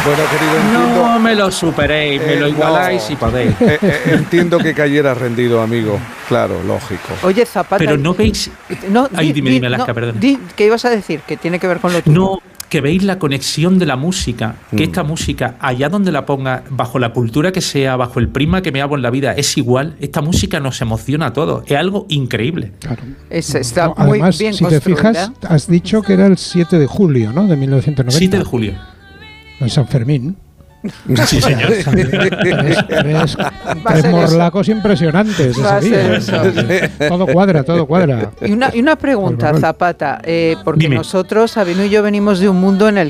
Bueno, querido, entiendo... No me lo superéis, me lo igualáis si podéis. Entiendo que cayeras rendido, amigo. Claro, lógico. Oye, Zapata... Pero no veis... dime, Alaska, perdón. ¿Qué ibas a decir? Que tiene que ver con lo tuyo. No, que veis la conexión de la música, que esta música, allá donde la ponga, bajo la cultura que sea, bajo el prisma que me hago en la vida, es igual. Esta música nos emociona a todos. Es algo increíble. Claro. Está No, muy además, bien si te construida. fijas, has dicho que era el 7 de julio, ¿no? De 1990. 7 de julio. En San Fermín. Sí, señor. Tres morlacos impresionantes ese día. Todo cuadra. Y una pregunta, Zapata, porque Dime. nosotros, Sabino y yo, venimos de un mundo en el